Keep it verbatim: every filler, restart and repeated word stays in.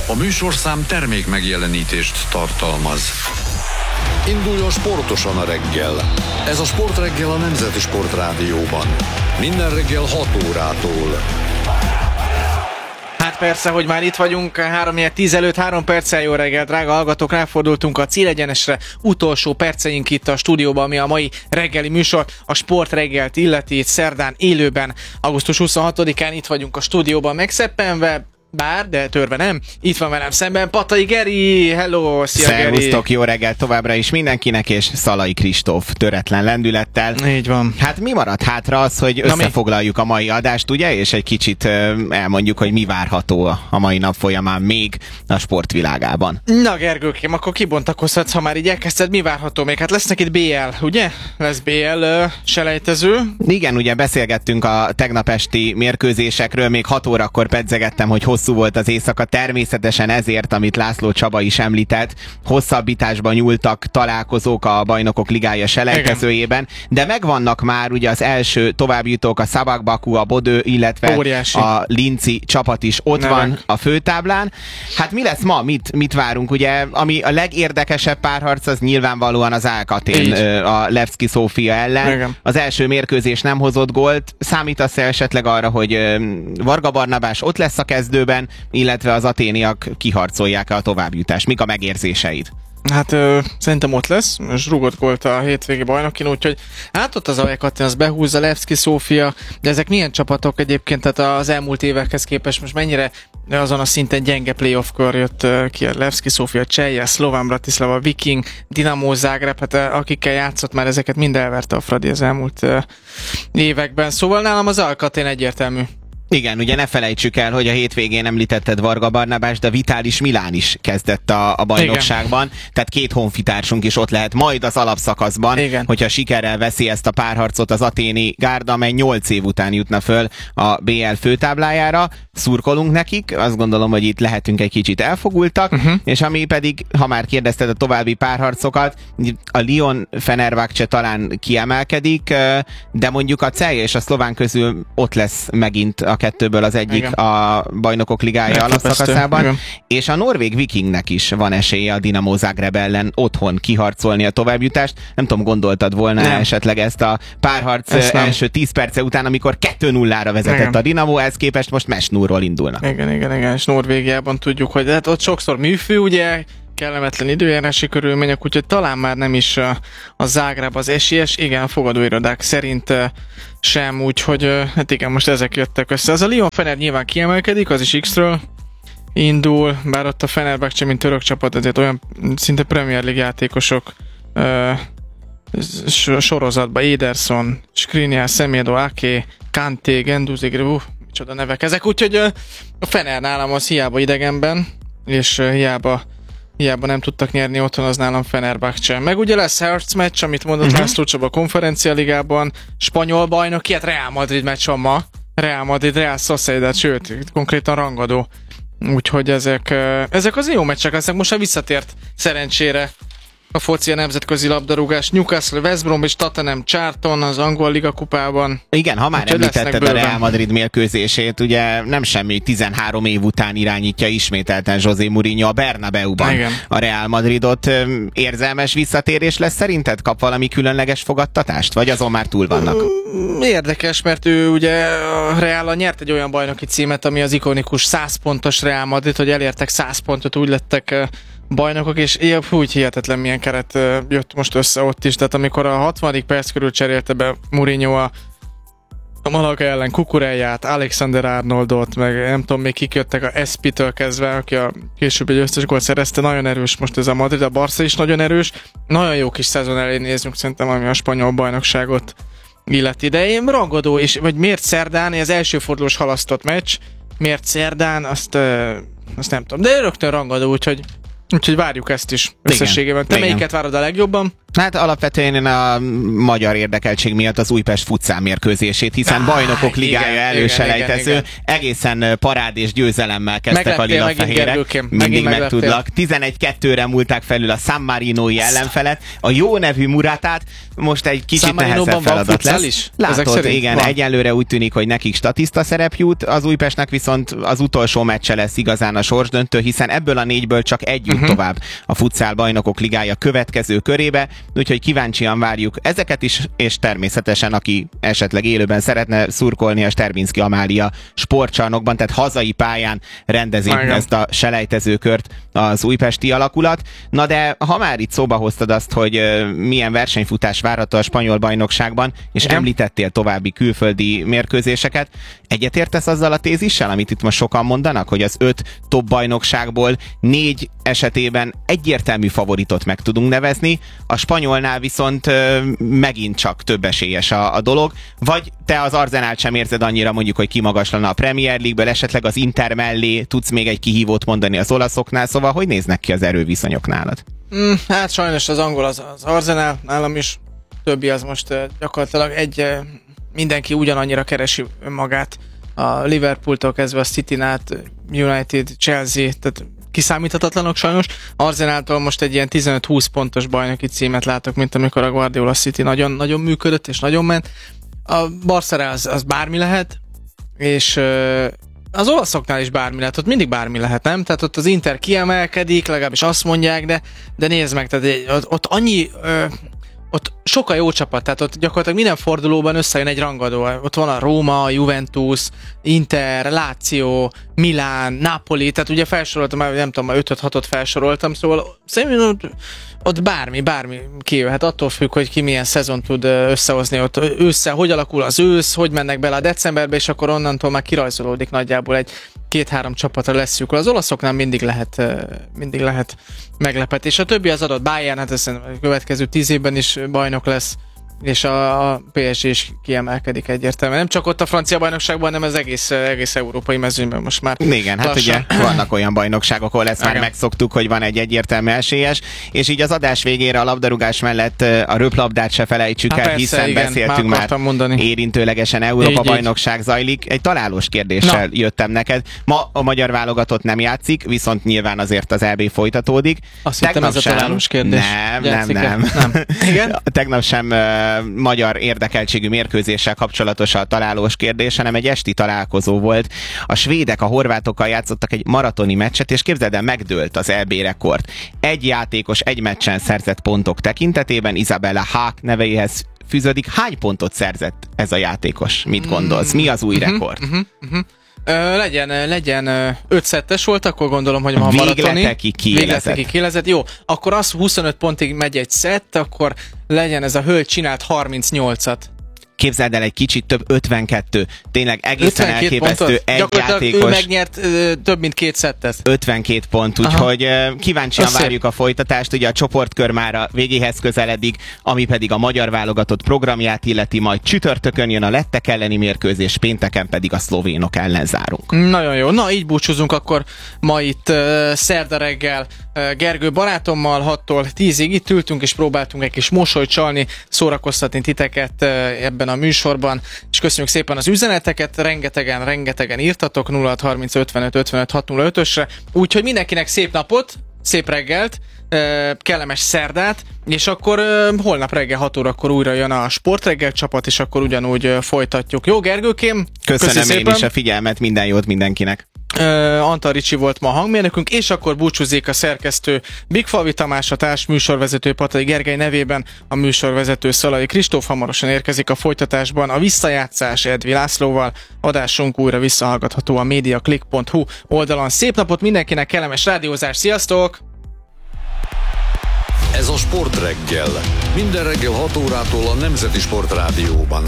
A műsorszám termék megjelenítést tartalmaz. Induljon sportosan a reggel. Ez a Sportreggel a Nemzeti Sportrádióban. Minden reggel hat órától. Hát persze, hogy már itt vagyunk, három tíz előtt, három perccel jó reggel, drága hallgatók, ráfordultunk a célegyenesre, utolsó perceink itt a stúdióban, ami a mai reggeli műsor, a Sportreggelt illeti, szerdán élőben, augusztus huszonhatodikán itt vagyunk a stúdióban megszeppenve, bár, de törve nem. Itt van velem szemben Pattai Geri, hello, szia Geri. Szervusztok, jó reggelt továbbra is mindenkinek, és Szalai Kristóf töretlen lendülettel. Így van. Hát mi maradt hátra az, hogy összefoglaljuk a mai adást, ugye, és egy kicsit elmondjuk, hogy mi várható a mai nap folyamán még a sportvilágában. Na Gergőkém, akkor kibontakozhatsz, ha már így elkezdted, mi várható még? Hát lesznek itt bé el, ugye? Lesz bé el uh, selejtező. Igen, ugye beszélgettünk a tegnap esti mérkőzésekről, még hat órakor pedzegettem, hogy hosszú volt az éjszaka, természetesen ezért, amit László Csaba is említett, hosszabbításban nyúltak találkozók a Bajnokok Ligája selejtezőjében, de megvannak már ugye az első továbbjutók, a Szabak Baku, a Bodő, illetve óriási. A Linci csapat is ott Nevek. van a főtáblán. Hát mi lesz ma? Mit, mit várunk? Ugye, ami a legérdekesebb párharc, az nyilvánvalóan az Alcatel a Levski Sofia ellen. Igen. Az első mérkőzés nem hozott gólt. Számítasz esetleg arra, hogy Varga Barnabás ott lesz a kezdőben, illetve az aténiak kiharcolják a továbbjutást? Mik a megérzéseid? Hát ö, szerintem ott lesz, és rúgott gólt a hétvégi bajnokin, úgyhogy hát ott az Alcatel, az behúzza, Levski Sofia, de ezek milyen csapatok egyébként, tehát az elmúlt évekhez képest most mennyire azon a szinten gyenge playoff kör jött ki a Levski Sofia, Csejje, Slovan Bratislava, Viking, Dinamo Zágráb, hát akikkel játszott már, ezeket mind elverte a Fradi az elmúlt években, szóval nálam az Alcatel egyértelmű. Igen, ugye ne felejtsük el, hogy a hétvégén említetted Varga Barnabás, de Vitális Milán is kezdett a, a bajnokságban, igen. Tehát két honfitársunk is ott lehet majd az alapszakaszban, igen. Hogyha sikerrel veszi ezt a párharcot az aténi gárda, amely nyolc év után jutna föl a bé el főtáblájára. Szurkolunk nekik, azt gondolom, hogy itt lehetünk egy kicsit elfogultak, uh-huh. És ami pedig, ha már kérdezted a további párharcokat, a Lyon Fenerbahce talán kiemelkedik, de mondjuk a Celje és a Szlován közül ott lesz megint a kettőből az egyik, igen. A Bajnokok Ligája alapszakaszában, igen. És a norvég Vikingnek is van esélye a Dinamo Zágráb ellen otthon kiharcolni a továbbjutást. Nem tudom, gondoltad volna nem. esetleg ezt a párharc ezt első tíz perce után, amikor kettő nullára vezetett, igen. A Dinamo, ehhez képest most Mesnúról indulnak. Igen, igen, igen, és Norvégiában tudjuk, hogy hát ott sokszor műfű, ugye, kellemetlen időjárási körülmények, úgyhogy talán már nem is a Zágráb az esélyes, igen, a fogadóirodák szerint sem, úgyhogy hát igen, most ezek jöttek össze. Az a Lyon Fener nyilván kiemelkedik, az is X-ről indul, bár ott a Fenerbahce, mint török csapat, ezért olyan szinte Premier League játékosok uh, sorozatban, Ederson, Skriniar, Semedo, Ake, Kanté, Gendouzi, uh, micsoda nevek ezek, úgyhogy uh, a Fener nálam az hiába idegenben, és uh, hiába Hiába nem tudtak nyerni otthon, az nálam Fenerbahce. Meg ugye lesz Hertz meccs, amit mondott uh-huh. László Csaba a Konferencia Ligában, spanyol bajnok, ilyet Real Madrid meccs van ma. Real Madrid, Real Sociedad, sőt, konkrétan rangadó. Úgyhogy ezek, ezek az jó meccsek lesznek. Most már visszatért szerencsére a foci, a nemzetközi labdarúgás, Newcastle, West Brom és Tottenham Charlton az angol liga kupában. Igen, ha már említetted a Real Madrid mérkőzését, ugye nem semmi, tizenhárom év után irányítja ismételten José Mourinho a Bernabeuban. Igen. A Real Madridot. Érzelmes visszatérés lesz szerinted? Kap valami különleges fogadtatást? Vagy azon már túl vannak? Érdekes, mert ő ugye a Real nyert egy olyan bajnoki címet, ami az ikonikus száz pontos Real Madrid, hogy elértek száz pontot, úgy lettek bajnokok, és úgy hihetetlen milyen keret jött most össze ott is, tehát amikor a hatvadik perc körül cserélte be Mourinho a, a Malaga ellen Kukurellát, Alexander Arnoldot, meg nem tudom még kik jöttek, a Espitől kezdve, aki a később egy összes gólt szerezte, nagyon erős most ez a Madrid, a Barca is nagyon erős, nagyon jó kis szezon elé nézzünk szerintem, ami a spanyol bajnokságot illeti, de én rangadó, és vagy miért szerdán, az első fordulós halasztott meccs, miért szerdán, azt, azt nem tudom, de rögtön rangadó, úgyhogy Úgyhogy várjuk ezt is összességében. Te melyiket várod a legjobban? Hát alapvetően a magyar érdekeltség miatt az Újpest futszál mérkőzését, hiszen ah, bajnokok ligája előselejtező, egészen parád és győzelemmel kezdtek a lilafehérek. Mindig megtudlak. tizenegy kettőre múlták felül a San Marinói ellenfelet. A jó nevű Muratát most egy kicsit nehezebb feladat lesz. Is? Látod, igen, van. Egyelőre úgy tűnik, hogy nekik statiszta szerep jut, az Újpestnek viszont az utolsó meccse lesz igazán a sorsdöntő, hiszen ebből a négyből csak egy jut uh-huh. tovább a futszál bajnokok ligája következő körébe, úgyhogy kíváncsian várjuk ezeket is, és természetesen aki esetleg élőben szeretne szurkolni a Sterbinszky Amália sportcsarnokban, tehát hazai pályán rendezi Már ezt a selejtezőkört az újpesti alakulat. Na de ha már itt szóba hoztad azt, hogy uh, milyen versenyfutás várható a spanyol bajnokságban, és Igen. említettél további külföldi mérkőzéseket, egyetértesz azzal a tézissel, amit itt most sokan mondanak, hogy az öt top bajnokságból négy esetében egyértelmű favoritot meg tudunk nevezni, a spanyolnál viszont ö, megint csak több esélyes a, a dolog, vagy te az Arsenált sem érzed annyira mondjuk, hogy kimagaslana a Premier League-ből, esetleg az Inter mellé tudsz még egy kihívót mondani az olaszoknál, szóval hogy néznek ki az erőviszonyok nálad? Mm, hát sajnos az angol az, az Arsenal, nálam is többi az most uh, gyakorlatilag egy uh, mindenki ugyanannyira keresi magát, a Liverpooltól kezdve a Cityn át, United, Chelsea, tehát kiszámíthatatlanok sajnos. Arsenaltól most egy ilyen tizenöt-húsz pontos bajnoki címet látok, mint amikor a Guardiola City nagyon, nagyon működött és nagyon ment. A Barca az, az bármi lehet, és uh, az olaszoknál is bármi lehet, ott mindig bármi lehet, nem? Tehát ott az Inter kiemelkedik, legalábbis azt mondják, de, de nézd meg, tehát ott, ott annyi... Uh, ott sokkal jó csapat, tehát ott gyakorlatilag minden fordulóban összejön egy rangadó. Ott van a Róma, a Juventus, Inter, Lazio, Milán, Napoli, tehát ugye felsoroltam, nem tudom, már ötöt-hatot felsoroltam, szóval szerintem ott, ott bármi, bármi kijöhet, attól függ, hogy ki milyen szezon tud összehozni, ott ősszel, hogy alakul az ősz, hogy mennek bele a decemberbe, és akkor onnantól már kirajzolódik nagyjából egy két-három csapatra lesz lyukul. Az olaszoknál mindig lehet, mindig lehet meglepetés. A többi az adott Bayern, hát ez a következő tíz évben is bajnok lesz, és a, a pé es gé is kiemelkedik egyértelműen. Nem csak ott a francia bajnokságban, hanem az egész, egész európai mezőnyben most már. Igen, hát lassan. Ugye vannak olyan bajnokságok, ahol ezt Igen. már megszoktuk, hogy van egy egyértelmű esélyes, és így az adás végére a labdarúgás mellett a röplabdát se felejtsük hát el, persze, hiszen igen, beszéltünk már, már mondani. érintőlegesen Európa így, bajnokság így. zajlik. Egy találós kérdéssel Na. jöttem neked. Ma a magyar válogatott nem játszik, viszont nyilván azért az é bé folytatódik. Azt hittem ez a találós kérdés. Nem, nem, nem. nem. Igen? Tegnap sem magyar érdekeltségű mérkőzéssel kapcsolatos a találós kérdés, hanem egy esti találkozó volt. A svédek a horvátokkal játszottak egy maratoni meccset, és képzeld el, megdőlt az é bé rekord. Egy játékos egy meccsen szerzett pontok tekintetében, Isabella Haak nevéhez fűződik. Hány pontot szerzett ez a játékos? Mit gondolsz? Mi az új rekord? Uh-huh, uh-huh. Ö, legyen, legyen öt szettes volt, akkor gondolom, hogy ma a maratoni. Végletekig kiélezett. kiélezett. Jó, akkor az huszonöt pontig megy egy szett, akkor legyen ez a hölgy csinált harmincnyolcat. Képzeld el, egy kicsit több, ötvenkettő. Tényleg egészen elképesztő. Pontot? Egy Gyakorlatilag játékos. Ő megnyert ö, több mint két szettet. ötvenkét pont, úgyhogy Aha. kíváncsian Azt várjuk szép. a folytatást. Ugye a csoportkör már a végéhez közeledik, ami pedig a magyar válogatott programját illeti, majd csütörtökön jön a lettek elleni mérkőzés, pénteken pedig a szlovénok ellen zárunk. Nagyon jó. Na, így búcsúzunk akkor ma itt uh, szerda reggel uh, Gergő barátommal, hattól tízig itt ültünk és próbáltunk egy kis mosolyt csalni, szórakoztatni titeket uh, ebben a műsorban, és köszönjük szépen az üzeneteket, rengetegen, rengetegen írtatok nulla hat harminc ötvenöt ötvenöt hat nulla ötösre, úgyhogy mindenkinek szép napot, szép reggelt, kellemes szerdát, és akkor holnap reggel hat órakor újra jön a Sportreggel csapat, és akkor ugyanúgy folytatjuk. Jó, Gergőkém? Köszönöm én is a figyelmet, minden jót mindenkinek. Uh, Antal Ricsi volt ma a hangmérnökünk, és akkor búcsúzik a szerkesztő Bigfalvi Tamás, a társ műsorvezető Patai Gergely nevében, a műsorvezető Szalai Kristóf. Hamarosan érkezik a folytatásban a visszajátszás Edvi Lászlóval. Adásunk újra visszahallgatható a mediaclick pont hu oldalon. Szép napot mindenkinek, kellemes rádiózás, sziasztok! Ez a Sportreggel. Minden reggel hat órától a Nemzeti Sportrádióban.